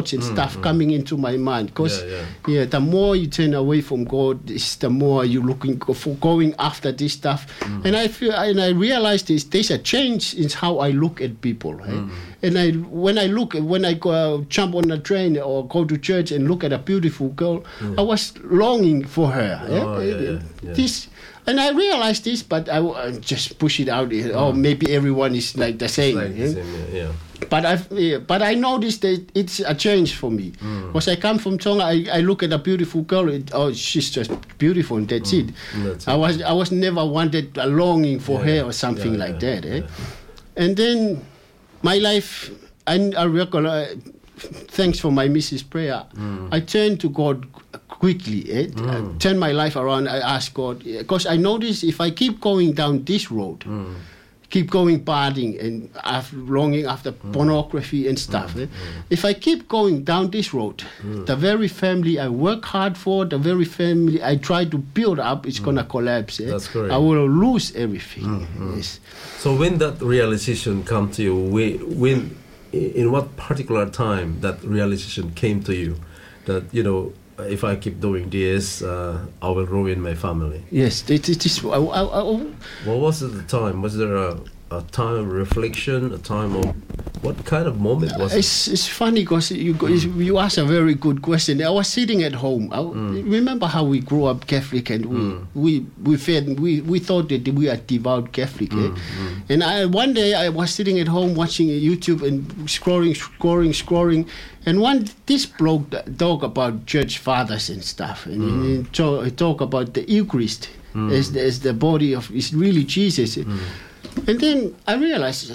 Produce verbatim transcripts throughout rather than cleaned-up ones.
and Mm, stuff mm. coming into my mind. Because Yeah, yeah, yeah. the more you turn away from God, is the more you're looking for going after this stuff. Mm. And I feel, and I realized this, there's a change in how I look at people. eh? Mm. And I, when I look, when I go jump on a train or go to church and look at a beautiful girl, Yeah. I was longing for her. eh? Oh, yeah, yeah, yeah. This. And I realized this, but I, w- I just push it out. Oh, maybe everyone is like the same. Like the eh? same, yeah, yeah. But I, yeah, but I noticed that it's a change for me. Mm. Because I come from Tonga, I, I look at a beautiful girl. It, oh, she's just beautiful, and that's it. That's I it. was, I was never wanted a longing for Yeah, her or something yeah, like yeah, that. Eh? yeah. And then my life, I, I regular, thanks for my Missus Prayer, Mm. I turned to God quickly. Eh? I turned my life around. I asked God, because I noticed if I keep going down this road, Mm. keep going partying and after, longing after pornography and stuff. eh? If I keep going down this road, the very family I work hard for, the very family I try to build up, is gonna collapse. eh? That's correct. I will lose everything. Yes. So when that realization come to you, we- when, in what particular time that realization came to you, that, you know, if I keep doing this, uh, I will ruin my family? Yes. It, it is. I, I, I, What was it the time? Was there a, a time of reflection, a time of, what kind of moment was it? It's, it's funny because you go- you asked a very good question. I was sitting at home. I, Remember how we grew up Catholic and we we we fed we, we thought that we are devout Catholic. eh? And I one day I was sitting at home watching YouTube and scrolling, scrolling, scrolling, and one this bloke talk about church fathers and stuff, and he talk, he talk about the Eucharist as the, as the body of is really Jesus. And then I realized,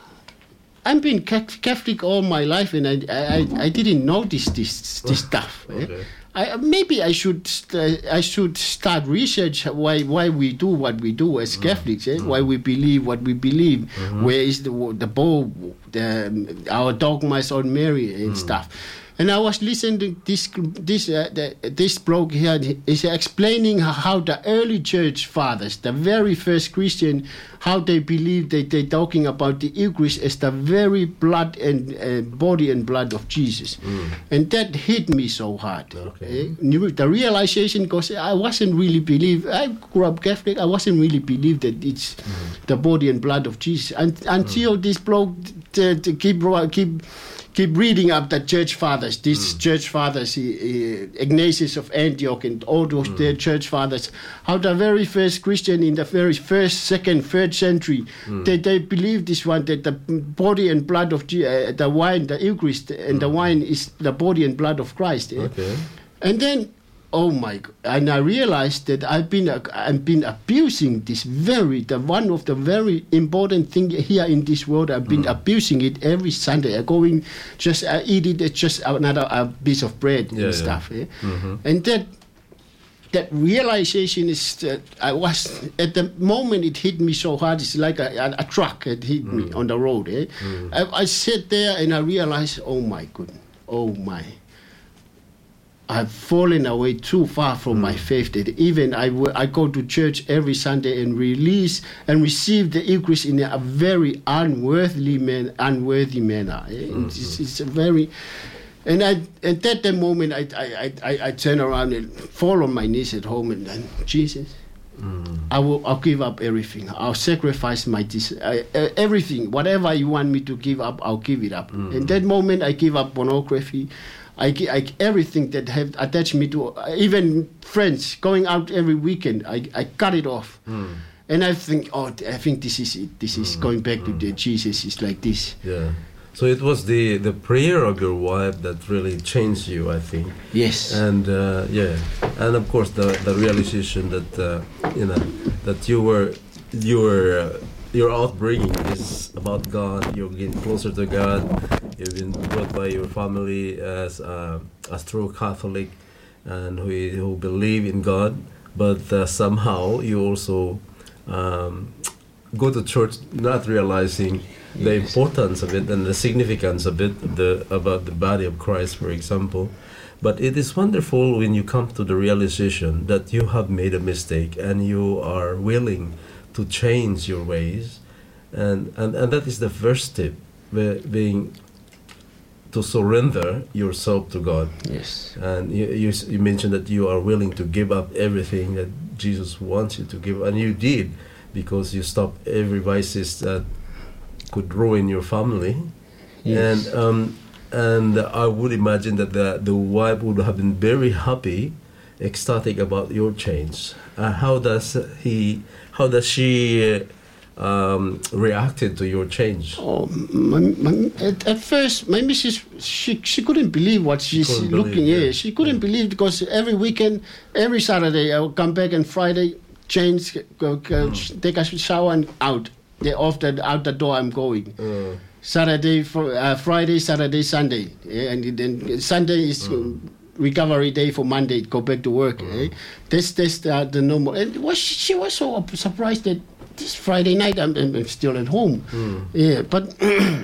I've been Catholic all my life, and I I, I didn't notice this this stuff. eh? Okay. I, maybe I should st- I should start research why why we do what we do as Catholics, eh? Why we believe what we believe. Where is the the Pope, the, our dogmas on Mary and stuff. And I was listening to this this uh, the, this bloke here is explaining how the early church fathers, the very first Christian, how they believe that they're talking about the Eucharist as the very blood and uh, body and blood of Jesus, and that hit me so hard. Okay. Eh, The realization, because I wasn't really believe. I grew up Catholic. I wasn't really believe that it's the body and blood of Jesus, and, until this bloke t- t- keep keep. Keep reading up the church fathers, these church fathers, uh, Ignatius of Antioch and all those their church fathers, how the very first Christian in the very first, second, third century, they, they believed this one, that the body and blood of Je- uh, the wine, the Eucharist, and the wine is the body and blood of Christ. eh? Okay. And then, oh my! g- And I realized that I've been uh, I've been abusing this very the one of the very important thing here in this world. I've been abusing it every Sunday. I go in, just I eat it. It's just another uh, piece of bread Yeah, and yeah. stuff. eh? And that that realization is that I was at the moment it hit me so hard. It's like a, a, a truck had hit me on the road. Eh? I, I sat there and I realized, oh my goodness, oh my. I've fallen away too far from my faith that even I, w- I go to church every Sunday and release and receive the Eucharist in a very unworthy man, unworthy manner. eh? It's, it's a very, and I at that the moment I I, I, I I turn around and fall on my knees at home and then Jesus. I will. I'll give up everything. I'll sacrifice my dis- I, uh, everything. Whatever you want me to give up, I'll give it up. In that moment, I give up pornography. I, gi- I everything that have attached me to uh, even friends going out every weekend. I, I cut it off, and I think, oh, I think this is it. This is going back to the Jesus is like this. Yeah. So it was the, the prayer of your wife that really changed you, I think. Yes. And uh, yeah, and of course the, the realization that uh, you know that you were you were uh, your outbringing is about God. You're getting closer to God. You've been brought by your family as uh, as true Catholic, and who who believe in God. But uh, somehow you also um, go to church not realizing the Yes. importance of it and the significance of it, the about the body of Christ, for example. But it is wonderful when you come to the realization that you have made a mistake and you are willing to change your ways, and and, and that is the first step, be- being to surrender yourself to God. Yes. And you, you s- you mentioned that you are willing to give up everything that Jesus wants you to give, and you did, because you stopped every vices that could ruin your family. Yes. And um, and I would imagine that the the wife would have been very happy, ecstatic about your change. Uh, how does he? How does she? Uh, um, reacted to your change? Oh, my, my, at, at first, my missus, she she couldn't believe what she's couldn't looking believe, at. yeah. She couldn't believe, because every weekend, every Saturday, I would come back, and Friday, change, go, go, Mm. take a shower and out. They off the, out the door, I'm going. Uh, Saturday, fr- uh, Friday, Saturday, Sunday. Yeah, and then Sunday is Mm. recovery day for Monday, go back to work. Eh? This, this, uh, the normal. And was, she was so surprised that this Friday night I'm, I'm I'm still at home. Mm. Yeah, but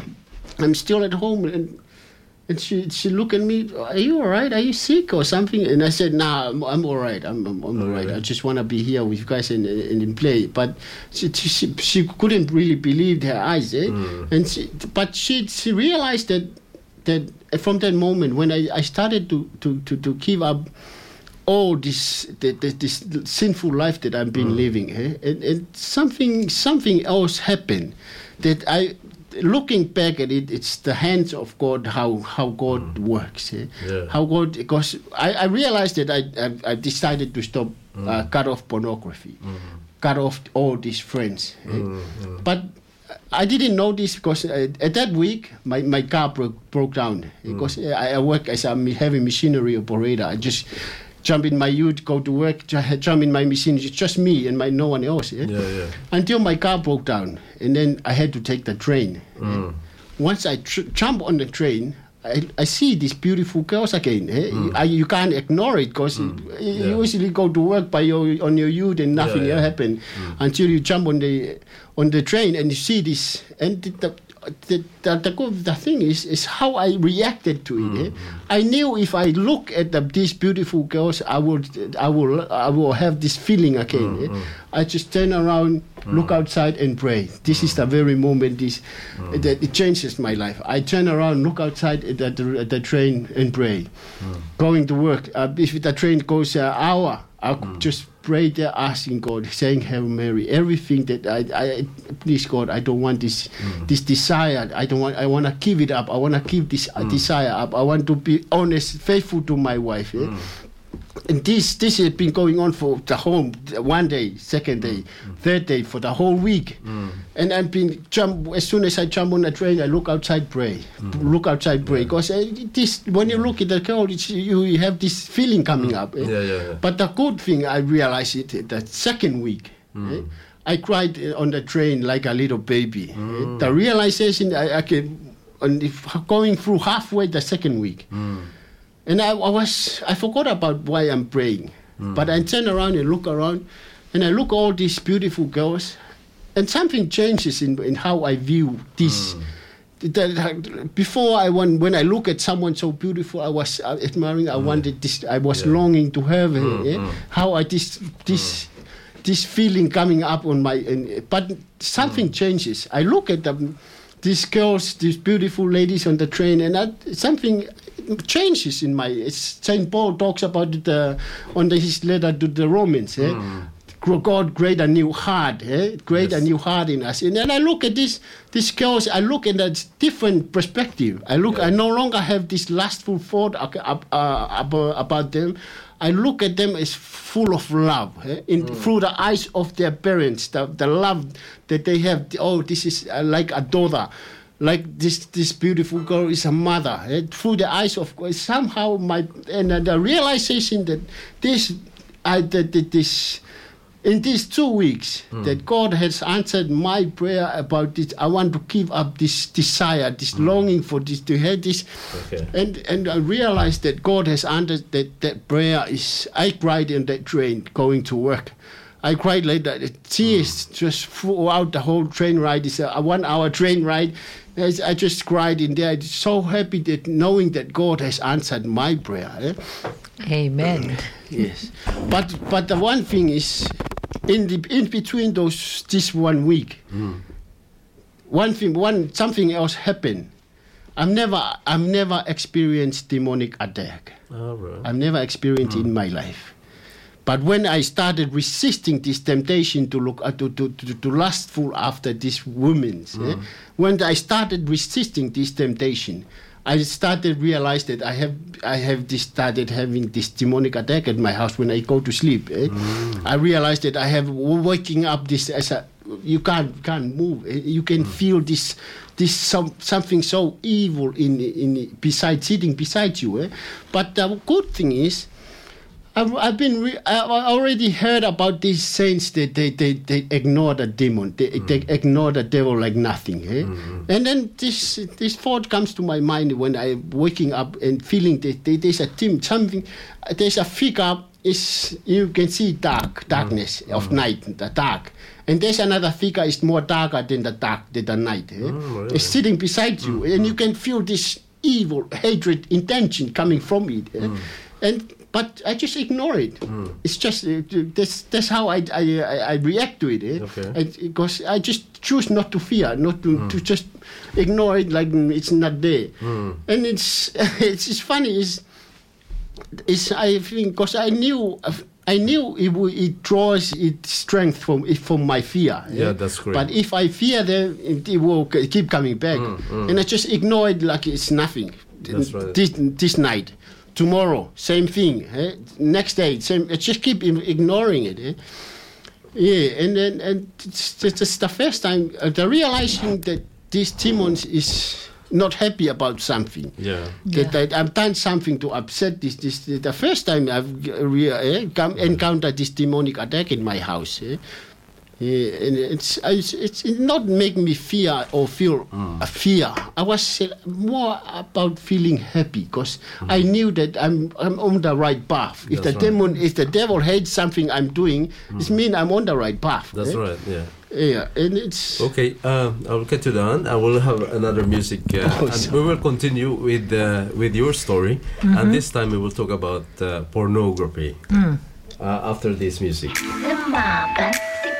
I'm still at home, and and she she looked at me. Are you all right? Are you sick or something? And I said, Nah, I'm, I'm all right. I'm I'm, I'm all right. I just want to be here with you guys and and, and play. But she, she she couldn't really believe her eyes. Eh? Mm. And she, but she she realized that that from that moment when I, I started to, to, to, to give up all this the, the, this sinful life that I've been Mm. living, eh? and, and something something else happened that I, looking back at it, it's the hands of God, how how God Mm. works, eh? Yeah. How God, because I, I realized that I, I I decided to stop, uh, cut off pornography, Mm. cut off all these friends, eh? Mm, mm. But I didn't know this because uh, at that week my, my car broke, broke down because uh, I, I work as a ma- heavy machinery operator. I just jump in my ute, go to work, ju- jump in my machine. It's just me and my no one else. Yeah? Yeah, yeah. Until my car broke down, and then I had to take the train. Mm. Once I tr- jump on the train, I, I see these beautiful girls again. Eh? Mm. I, you can't ignore it because Mm. you Yeah. usually go to work by your on your ute and nothing Yeah, will yeah. happen until you jump on the on the train and you see this. And the the, the, the, the, good- the thing is is how I reacted to it. Eh? I knew if I look at the, these beautiful girls, I would I will I will have this feeling again. Eh? I just turn around, look outside, and pray. This is the very moment this that it changes my life. I turn around, look outside at the, at the train, and pray. Going to work. Uh, if the train goes an hour, I could just pray there, asking God, saying Hail Mary, everything that I, I please God, I don't want this this desire. I don't want. I want to give it up. I want to keep this uh, desire up. I want to be honest, faithful to my wife. Eh? And this this has been going on for the whole one day, second day, third day, for the whole week. And I've been jump as soon as I jump on the train, I look outside, pray, look outside, pray. Because uh, this when you look at the girl, it's, you you have this feeling coming up. eh? Yeah, yeah, yeah. But the good thing, I realized it the second week. eh, I cried uh, on the train like a little baby. eh. The realization I, I can, on the, going through halfway the second week. And I, I was, I forgot about why I'm praying. But I turn around and look around, and I look at all these beautiful girls, and something changes in, in how I view this. That- before I want, when I look at someone so beautiful, I was uh, admiring. I wanted this. I was Yeah. longing to have her. eh? How I this this this feeling coming up on my. And, but something changes. I look at them, these girls, these beautiful ladies on the train, and I, something changes in my. It's, Saint Paul talks about it uh, on the, his letter to the Romans. Eh? God create a new heart, eh? create Yes. a new heart in us. And then I look at this, these girls, I look at a different perspective. I look, Yeah. I no longer have this lustful thought uh, uh, about, about them. I look at them as full of love, eh? in, through the eyes of their parents, the, the love that they have. Oh, this is uh, like a daughter. Like this, this beautiful girl is a mother. eh? Through the eyes of God, somehow my and uh, the realization that this, I that, that this, in these two weeks, that God has answered my prayer about this. I want to give up this desire, this longing for this, to have this, Okay. and and I realized that God has answered that that prayer. Is I cried in that train going to work. I cried like that. Tears just throughout the whole train ride. It's a one-hour train ride. As I just cried in there. I'm so happy that knowing that God has answered my prayer. eh? Amen. Yes, but but the one thing is, in the in between those this one week, one thing, one something else happened. I've never, I've never experienced demonic attack. All right. I've never experienced it in my life. But when I started resisting this temptation to look uh, to, to, to, to lustful after these women, eh, when I started resisting this temptation, I started realize that I have I have this started having this demonic attack at my house when I go to sleep. Eh? Mm. I realized that I have waking up this as a you can't can't move. Eh? You can mm. feel this this some, something so evil in in beside sitting beside you. Eh? But the good thing is, I've, I've been re- I already heard about these saints that they, they, they ignore the demon, they, mm. they ignore the devil like nothing. Eh? Mm-hmm. And then this this thought comes to my mind when I'm waking up and feeling that there's a team, something, there's a figure. Is you can see dark darkness mm. of mm. night, the dark, and there's another figure is more darker than the dark than the night. Eh? Mm, really? It's sitting beside you, mm. and you can feel this evil hatred intention coming from it. Eh? Mm. And but I just ignore it. Mm. It's just uh, that's that's how I I, I react to it. Eh? Okay. Because I just choose not to fear, not to, mm. to just ignore it like it's not there. Mm. And it's it's, it's funny. It's, it's I think because I knew I knew it it draws its strength from from my fear. Yeah, eh? that's great. But if I fear, then it, it will keep coming back, mm, mm. and I just ignore it like it's nothing. That's right. This this night. Tomorrow, same thing. Eh? Next day, same. I just keep ignoring it. Eh? Yeah, and then and it's, it's the first time uh, the realizing that these demons is not happy about something. Yeah. That, Yeah. that I've done something to upset this. This the first time I've re- eh, come encountered this demonic attack in my house. Eh? Yeah, and it's, it's it's not making me fear or feel mm. a fear. I was more about feeling happy because mm. I knew that I'm I'm on the right path. If That's the right. demon, if the devil hates something I'm doing, Mm. it means I'm on the right path. That's eh? right. Yeah. Yeah, and it's Okay, uh, I will get to the end. I will have another music, uh, Oh, and so- we will continue with uh, with your story. And this time we will talk about uh, pornography uh, after this music. Umaga